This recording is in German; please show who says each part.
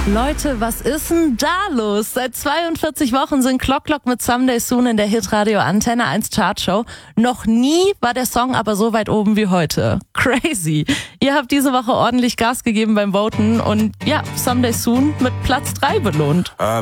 Speaker 1: Leute, was ist denn da los? Seit 42 Wochen sind Clock Clock mit Someday Soon in der Hitradio Antenne 1 Chartshow. Noch nie war der Song aber so weit oben wie heute. Crazy. Ihr habt diese Woche ordentlich Gas gegeben beim Voten und ja, Someday Soon mit Platz 3 belohnt.